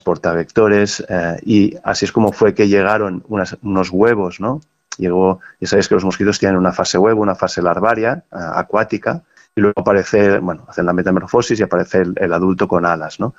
portavectores, y así es como fue que llegaron unos huevos, ¿no? Llegó, ya sabéis que los mosquitos tienen una fase huevo, una fase larvaria, acuática, y luego aparece, bueno, hacen la metamorfosis y aparece el adulto con alas, ¿no?